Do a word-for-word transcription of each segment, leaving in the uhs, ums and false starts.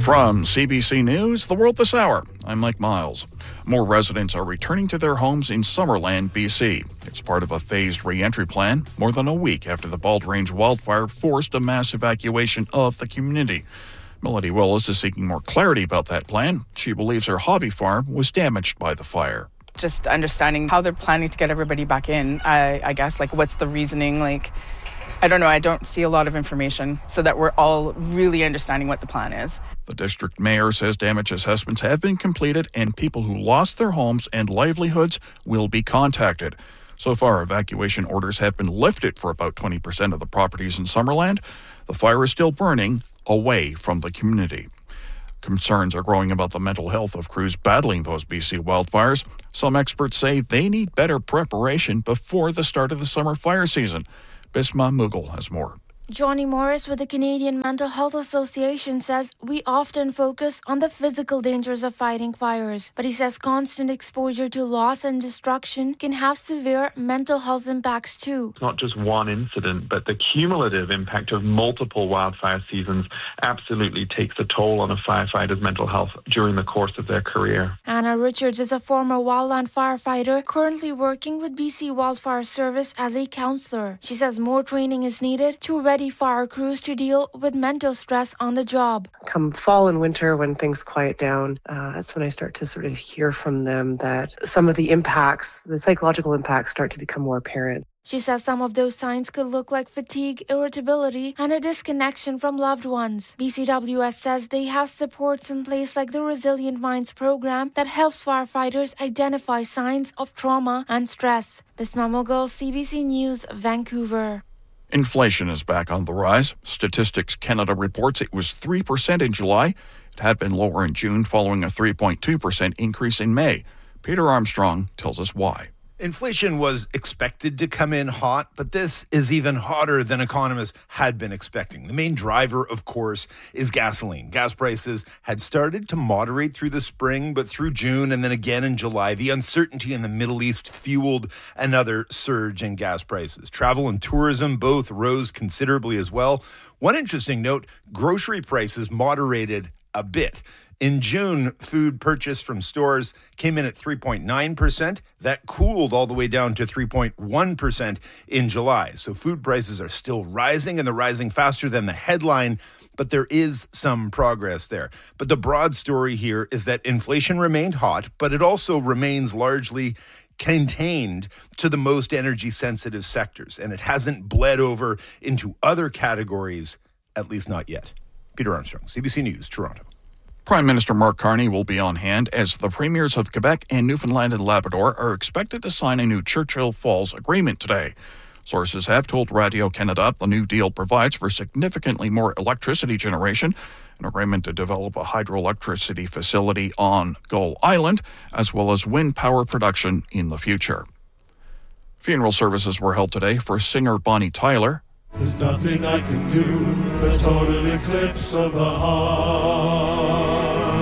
From C B C News, The World This Hour, I'm Mike Miles. More residents are returning to their homes in Summerland, B C. It's part of a phased re-entry plan, more than a week after the Bald Range wildfire forced a mass evacuation of the community. Melody Willis is seeking more clarity about that plan. She believes her hobby farm was damaged by the fire. Just understanding how they're planning to get everybody back in, I, I guess, like what's the reasoning, like, I don't know, I don't see a lot of information so that we're all really understanding what the plan is. The district mayor says damage assessments have been completed and people who lost their homes and livelihoods will be contacted. So far, evacuation orders have been lifted for about twenty percent of the properties in Summerland. The fire is still burning away from the community. Concerns are growing about the mental health of crews battling those B C wildfires. Some experts say they need better preparation before the start of the summer fire season. Bisma Mughal has more. Johnny Morris with the Canadian Mental Health Association says we often focus on the physical dangers of fighting fires, but he says constant exposure to loss and destruction can have severe mental health impacts too. It's not just one incident, but the cumulative impact of multiple wildfire seasons absolutely takes a toll on a firefighter's mental health during the course of their career. Anna Richards is a former wildland firefighter currently working with B C Wildfire Service as a counselor. She says more training is needed to ready fire crews to deal with mental stress on the job. Come fall and winter, when things quiet down, uh, that's when I start to sort of hear from them that some of the impacts, the psychological impacts, start to become more apparent. She says some of those signs could look like fatigue, irritability, and a disconnection from loved ones. B C W S says they have supports in place like the Resilient Minds program that helps firefighters identify signs of trauma and stress. Bisma Mughal, C B C News, Vancouver. Inflation is back on the rise. Statistics Canada reports it was three percent in July. It had been lower in June following a three point two percent increase in May. Peter Armstrong tells us why. Inflation was expected to come in hot, but this is even hotter than economists had been expecting. The main driver, of course, is gasoline. Gas prices had started to moderate through the spring, but through June and then again in July, the uncertainty in the Middle East fueled another surge in gas prices. Travel and tourism both rose considerably as well. One interesting note, grocery prices moderated a bit. In June, food purchased from stores came in at three point nine percent. That cooled all the way down to three point one percent in July. So food prices are still rising, and they're rising faster than the headline, but there is some progress there. But the broad story here is that inflation remained hot, but it also remains largely contained to the most energy-sensitive sectors, and it hasn't bled over into other categories, at least not yet. Peter Armstrong, C B C News, Toronto. Prime Minister Mark Carney will be on hand as the premiers of Quebec and Newfoundland and Labrador are expected to sign a new Churchill Falls agreement today. Sources have told Radio Canada the new deal provides for significantly more electricity generation, an agreement to develop a hydroelectricity facility on Gull Island, as well as wind power production in the future. Funeral services were held today for singer Bonnie Tyler. There's nothing I can do, a total eclipse of the heart.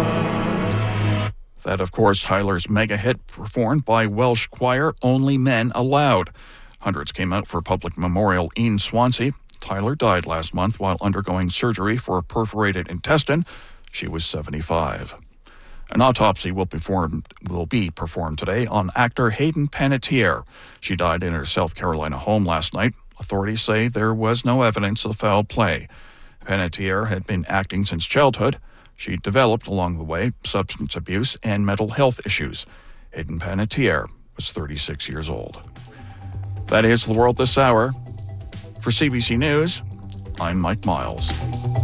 That, of course, Tyler's mega hit performed by Welsh choir Only Men Allowed. Hundreds came out for public memorial in Swansea. Tyler died last month while undergoing surgery for a perforated intestine. She was seventy-five. An autopsy will, performed, will be performed today on actor Hayden Panettiere. She died in her South Carolina home last night. Authorities say there was no evidence of foul play. Panettiere had been acting since childhood. She developed, along the way, substance abuse and mental health issues. Hayden Panettiere was thirty-six years old. That is The World This Hour. For C B C News, I'm Mike Miles.